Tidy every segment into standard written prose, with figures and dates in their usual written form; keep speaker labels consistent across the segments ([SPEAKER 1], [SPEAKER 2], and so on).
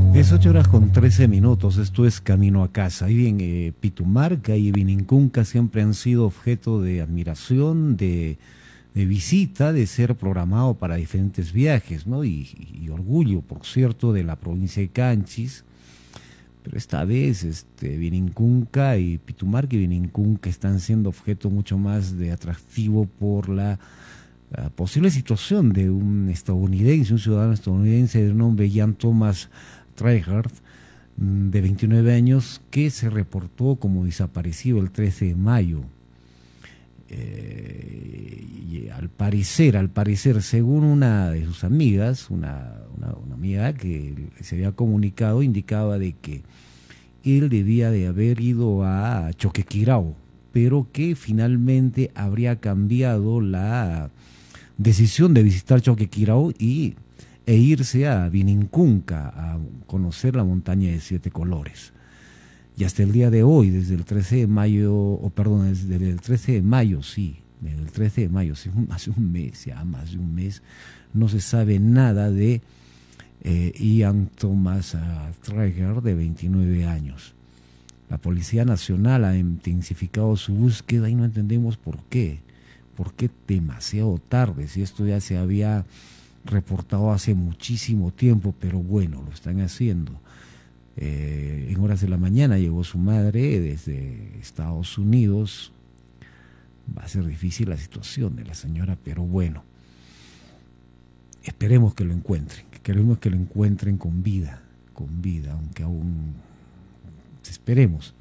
[SPEAKER 1] 18:13, esto es Camino a Casa. Y bien, Pitumarca y Vinicunca siempre han sido objeto de admiración, de visita, de ser programado para diferentes viajes, ¿no? Y orgullo, por cierto, de la provincia de Canchis. Pero esta vez, Vinicunca y Pitumarca y Vinicunca están siendo objeto mucho más de atractivo por la posible situación de un estadounidense, un ciudadano estadounidense de nombre Jan Thomas Tryhard, de 29 años, que se reportó como desaparecido el 13 de mayo. Y al parecer, según una de sus amigas, una amiga que se había comunicado, indicaba de que él debía de haber ido a Choquequirao, pero que finalmente habría cambiado la decisión de visitar Choquequirao e irse a Vinicunca a conocer la montaña de 7 colores. Y hasta el día de hoy, desde el 13 de mayo, desde el 13 de mayo, hace un mes, ya más de un mes, no se sabe nada de Ian Thomas Traeger, de 29 años. La Policía Nacional ha intensificado su búsqueda y no entendemos por qué. ¿Por qué demasiado tarde? Si esto ya se había reportado hace muchísimo tiempo, pero bueno, lo están haciendo. En horas de la mañana llegó su madre desde Estados Unidos. Va a ser difícil la situación de la señora, pero bueno, esperemos que lo encuentren, con vida, aunque aún esperemos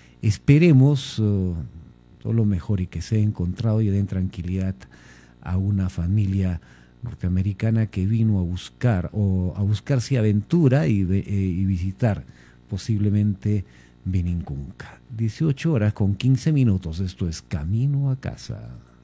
[SPEAKER 1] todo lo mejor y que sea encontrado y den tranquilidad a una familia norteamericana que vino a buscar sí, aventura y visitar posiblemente Vinicunca. 18:15, esto es Camino a Casa.